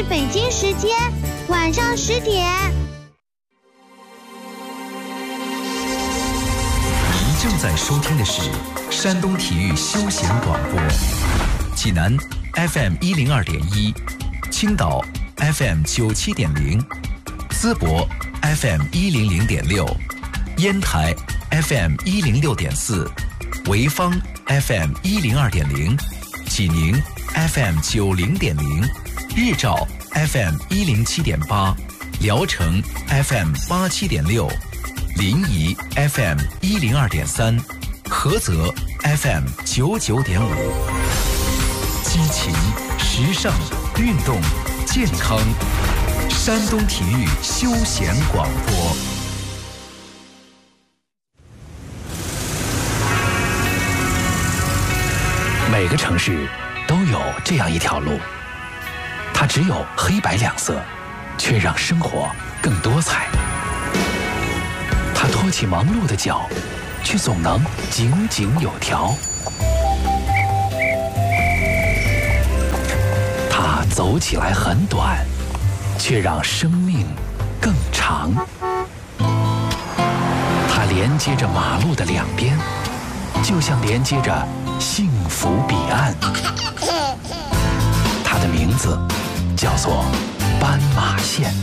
是北京时间晚上10点。 您正在收听的是山东体育休闲广播，济南 FM 102.1，青岛 FM 97.0，淄博 FM 100.6，烟台 FM 106.4，潍坊 FM 102.0，济宁 FM 90.0，日照 FM 107.8，聊城 FM 87.6，临沂 FM 102.3，菏泽 FM 99.5。激情、时尚、运动、健康，山东体育休闲广播。 每个城市都有这样一条路，它只有黑白两色，却让生活更多彩。它拖起忙碌的脚，却总能井井有条。它走起来很短，却让生命更长。它连接着马路的两边，就像连接着幸福彼岸。它的名字叫做斑马线。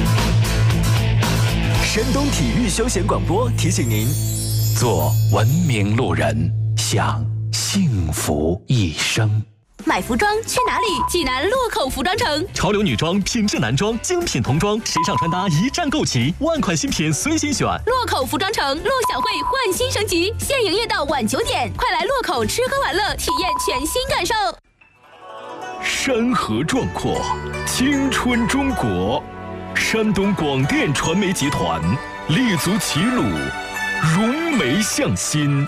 山东体育休闲广播提醒您： 做文明路人，享幸福一生。 买服装去哪里？济南洛口服装城， 潮流女装、品质男装、精品童装，时尚穿搭一站购齐，万款新品随心选。 洛口服装城陆小慧焕新升级，现营业到晚9点，快来洛口吃喝玩乐，体验全新感受。 山河壮阔，青春中国。山东广电传媒集团立足齐鲁，融媒向新，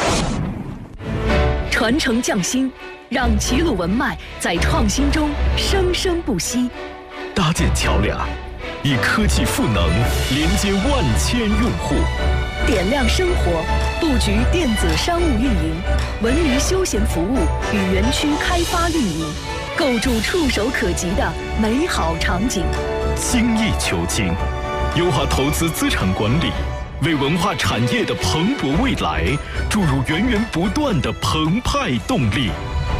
传承匠心，让齐鲁文脉在创新中生生不息。 搭建桥梁，以科技赋能连接万千用户， 点亮生活，布局电子商务运营、文娱休闲服务与园区开发运营，构筑触手可及的美好场景。 精益求精，优化投资资产管理，为文化产业的蓬勃未来注入源源不断的澎湃动力。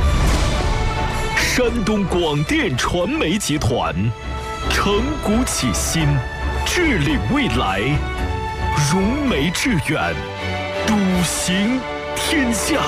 山东广电传媒集团，承古启新，致力未来，融媒致远，笃行天下。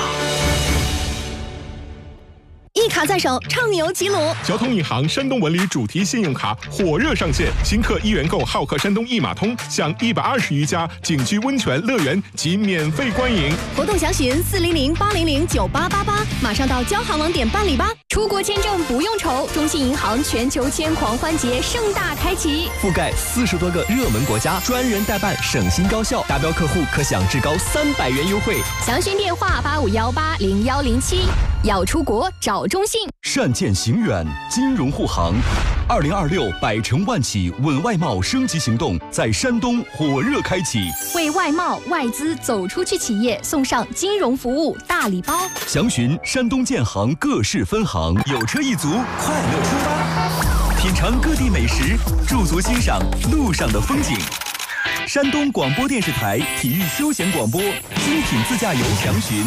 一卡在手，畅游齐鲁。 交通银行山东文旅主题信用卡火热上线，新客1元购好客山东一码通，享120余家景区温泉乐园及免费观影。 活动详询400-800-9888，马上到交行网点办理吧。出国签证不用愁，中信银行全球签狂欢节盛大开启， 覆盖40多个热门国家，专人代办，省心高效，达标客户可享至高300元优惠。 详询电话85180107。要出国找中信。 善见行远金融护航，2026百城万企稳外贸升级行动在山东火热开启， 为外贸外资走出去企业送上金融服务大礼包。 详询山东建行各市分行。有车一族，快乐出发，品尝各地美食，驻足欣赏路上的风景。山东广播电视台体育休闲广播，精品自驾游详询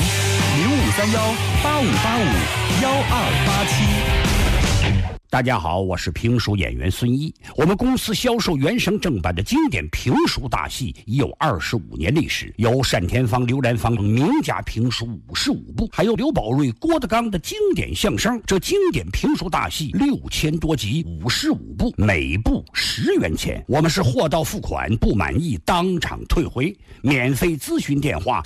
053185851287。 大家好，我是评书演员孙一。我们公司销售原声正版的经典评书大戏已有25年历史，有单田芳、刘兰芳名家评书55部，还有刘宝瑞、郭德纲的经典相声。这经典评书大戏6000多集，55部，每部10元钱。我们是货到付款，不满意当场退回。免费咨询电话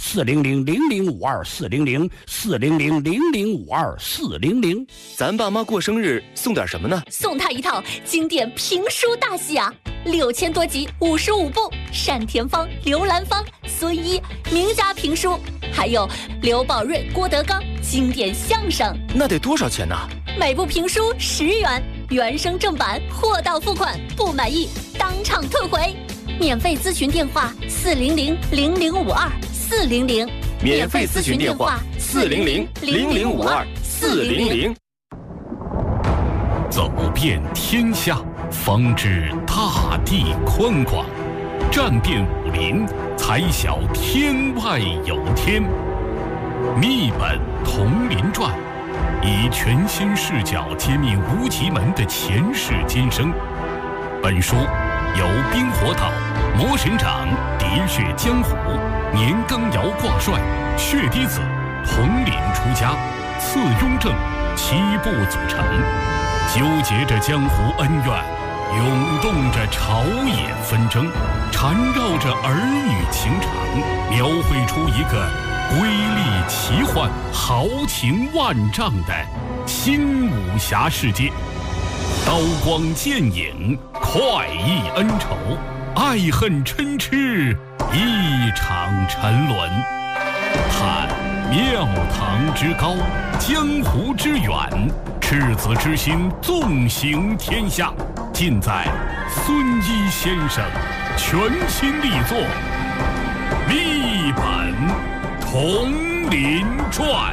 400-0052-400，400-0052-400。 咱爸妈过生日送点什么呢？ 送他一套经典评书大戏啊，6000多集，55部，单田芳、刘兰芳、孙一名家评书，还有刘宝瑞、郭德纲经典相声。 那得多少钱呢？ 每部评书10元，原声正版，货到付款，不满意当场退回。免费咨询电话400-0052-400， 免费咨询电话400-0052-400。 走遍天下，方知大地宽广；战遍武林，才晓天外有天。秘本同林传，以全新视角揭秘无极门的前世今生。本书由冰火岛、魔神掌、喋血江湖、年羹尧挂帅、血滴子、统领出家、次雍正7部组成，纠结着江湖恩怨，涌动着朝野纷争，缠绕着儿女情长，描绘出一个瑰丽奇幻、豪情万丈的新武侠世界。刀光剑影，快意恩仇，爱恨嗔痴，一场沉沦。探庙堂之高，江湖之远，赤子之心纵行天下，尽在孙一先生全新力作《秘本同林传》。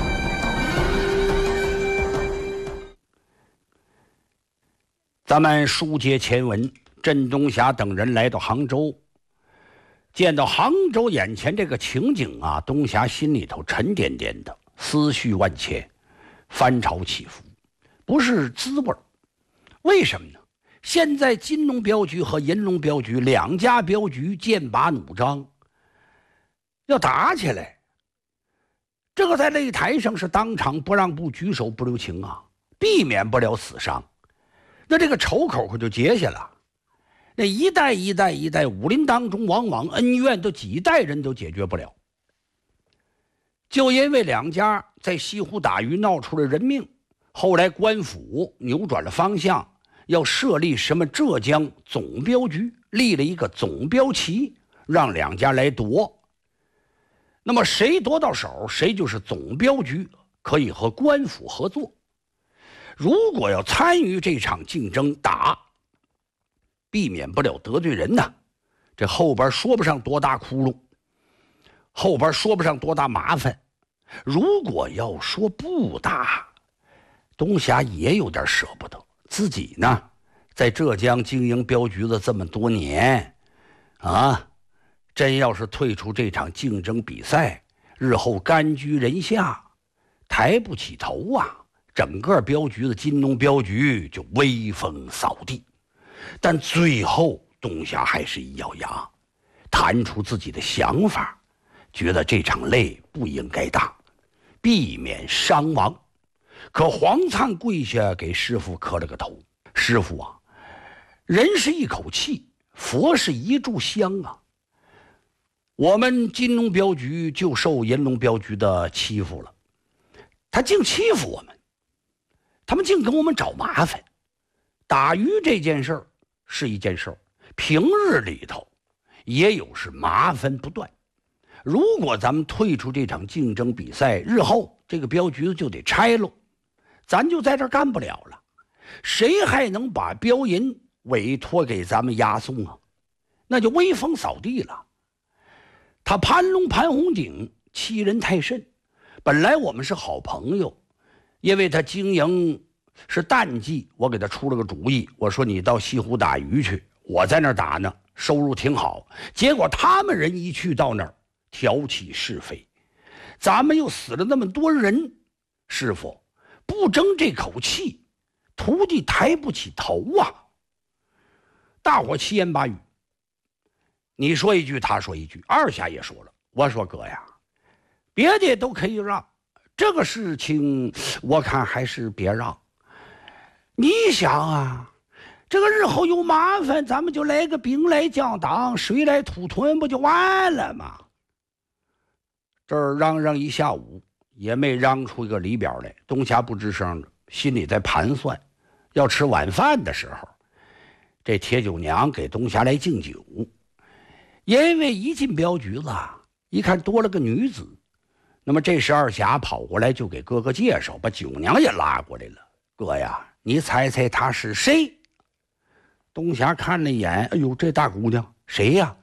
咱们书接前文，镇东霞等人来到杭州，见到杭州眼前这个情景啊，东霞心里头沉甸甸的，思绪万千，翻潮起伏，不是滋味。为什么呢？现在金龙镖局和银龙镖局两家镖局剑拔弩张，要打起来。这个在擂台上是当场不让步，举手不留情啊，避免不了死伤。那这个仇口可就结下了。那一代武林当中，往往恩怨都几代人都解决不了。就因为两家在西湖打鱼闹出了人命，后来官府扭转了方向，要设立什么浙江总镖局，立了一个总镖旗，让两家来夺。那么谁夺到手，谁就是总镖局，可以和官府合作。如果要参与这场竞争打，避免不了得罪人呐，这后边说不上多大窟窿，后边说不上多大麻烦。如果要说不打，东霞也有点舍不得自己呢，在浙江经营镖局子这么多年啊，真要是退出这场竞争比赛，日后甘居人下，抬不起头啊，整个镖局的金龙镖局就威风扫地。但最后东霞还是一咬牙，谈出自己的想法，觉得这场擂不应该打，避免伤亡。可黄灿跪下给师傅磕了个头，师傅啊，人是一口气，佛是一炷香啊，我们金龙镖局就受银龙镖局的欺负了，他竟欺负我们，他们竟跟我们找麻烦。打鱼这件事儿是一件事儿，平日里头也有是麻烦不断。如果咱们退出这场竞争比赛，日后这个镖局就得拆喽，咱就在这儿干不了了，谁还能把镖银委托给咱们押送啊？那就威风扫地了。他盘龙潘红景欺人太甚，本来我们是好朋友，因为他经营是淡季，我给他出了个主意，我说你到西湖打鱼去，我在那儿打呢，收入挺好。结果他们人一去到那儿挑起是非，咱们又死了那么多人，师傅不争这口气，徒弟抬不起头啊。大伙七言八语，你说一句他说一句，二下也说了，我说哥呀，别的都可以让，这个事情我看还是别让。你想啊，这个日后有麻烦，咱们就来个兵来将挡，水来土屯，不就完了吗？这儿嚷一下午也没嚷出一个里表来。东霞不吱声的，心里在盘算，要吃晚饭的时候，这铁九娘给东霞来敬酒。因为一进镖局子，一看多了个女子，那么这时二侠跑过来就给哥哥介绍，把九娘也拉过来了。哥呀，你猜猜她是谁？东霞看了一眼，哎呦，这大姑娘谁呀？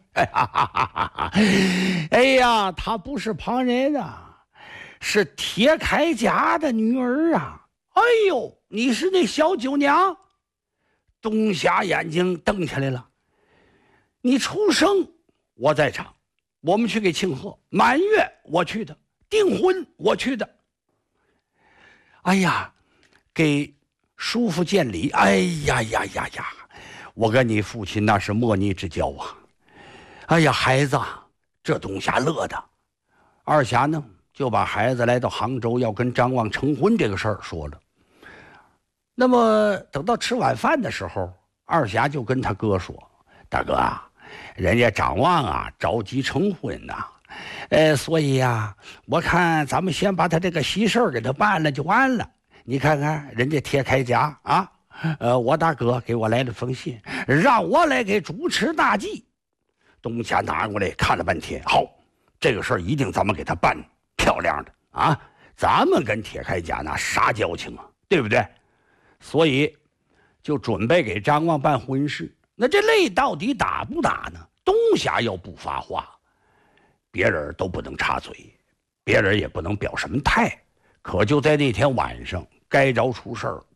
哎呀，她不是旁人啊，是铁铠甲的女儿啊！ 哎呦，你是那小九娘？东霞眼睛瞪起来了。你出生我在场，我们去给庆贺，满月我去的，订婚我去的。哎呀，给叔父见礼，哎呀呀呀呀！我跟你父亲那是莫逆之交啊！哎呀，孩子，这东霞乐的。二霞呢，就把孩子来到杭州要跟张望成婚这个事儿说了。那么等到吃晚饭的时候，二霞就跟他哥说：“大哥啊，人家张望啊着急成婚呐，所以呀，我看咱们先把他这个喜事儿给他办了就完了。你看看人家铁开甲啊，我大哥给我来了封信，让我来给主持大计。”东霞拿过来看了半天，好，这个事儿一定咱们给他办漂亮的啊！咱们跟铁开甲那啥交情啊，对不对？所以就准备给张望办婚事。那这擂到底打不打呢？东霞要不发话，别人都不能插嘴，别人也不能表什么态。可就在那天晚上，该着出事儿，